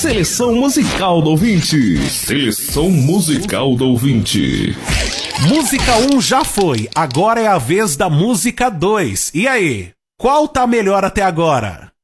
Seleção musical do ouvinte. Seleção musical do ouvinte. Música 1 já foi, agora é a vez da música 2. E aí, qual tá melhor até agora?